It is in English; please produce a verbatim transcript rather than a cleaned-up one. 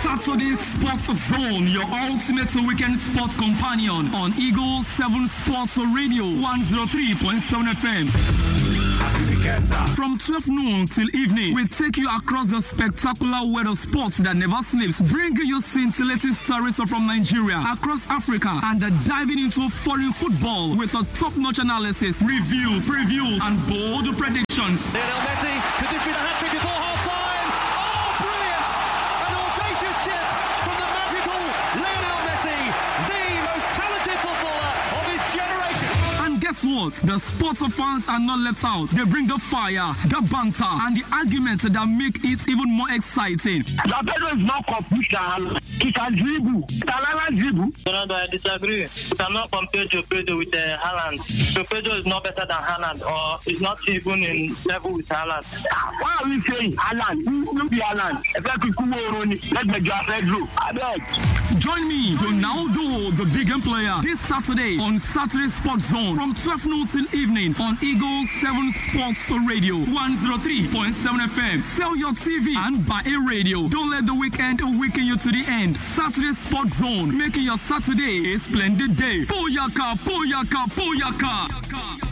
Saturday Sports Zone, your ultimate weekend sports companion on Eagle seven Sports Radio one oh three point seven F M. From twelve noon till evening, we take you across the spectacular world of sports that never sleeps, bringing you scintillating stories from Nigeria, across Africa, and diving into foreign football with a top-notch analysis, reviews, previews, and bold predictions. Lionel Messi, could this be the hat-trick before half-time? Oh, brilliant! An audacious chip from the magical Lionel Messi, the most talented footballer of his generation. And guess what? The sports fans are not left out. They bring the fire, the banter, and the arguments that make it even more exciting. Pedro is not complete. He can dribble. Talala dribble. Ronaldo, I disagree. You cannot compare Joe Pedro with uh, Haaland. Joe Pedro is not better than Haaland, or is not even in level with Haaland. Why are we saying Haaland? You be Haaland. Let me just Pedro. I beg. Join me, Ronaldo, the big game player, this Saturday on Saturday Sports Zone from twelve noon till evening on Eagle seven Sports Radio one oh three point seven F M. Sell your T V and buy a radio. Don't let the weekend weaken you to the end. Saturday Sports Zone, making your Saturday a splendid day. Booyaka, booyaka, booyaka.